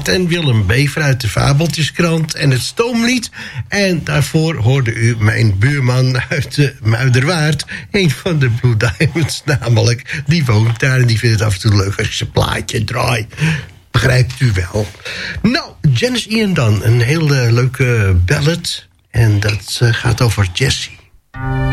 Bert en Willem Bever uit de Fabeltjeskrant en het Stoomlied. En daarvoor hoorde u mijn buurman uit de Muiderwaard, een van de Blue Diamonds namelijk. Die woont daar en die vindt het af en toe leuk als je zijn plaatje draait. Begrijpt u wel. Nou, Janis Ian dan. Een hele leuke ballad. En dat gaat over Jessie.